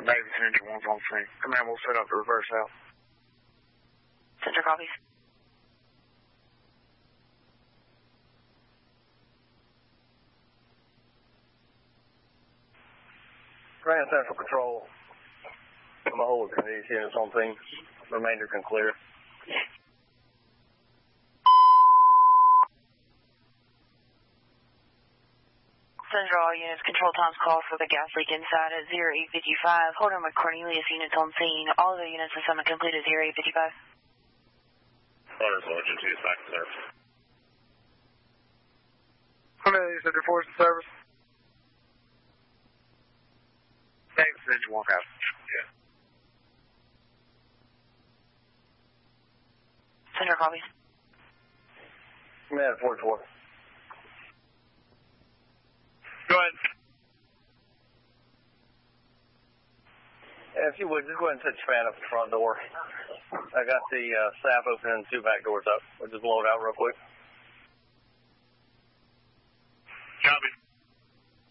Davis Engine 1's on scene. Command, we'll set up the reverse out. Center copies. Grand Central Control. I'm a whole of these units on scene. Remainder can clear. Center all units, control times call for the gas leak inside at 0855. Hold on with Cornelius units on scene. All other units assignment complete at 0855. Orders, Engine 2 is back to service. Cornelius Engine 4 is in service. Davis Engine 1 out. Yeah. Center copies. Command 4-4. Go ahead. If you would, just go ahead and set your fan up the front door. I got the SAP opening and 2 back doors up. We'll just blow it out real quick.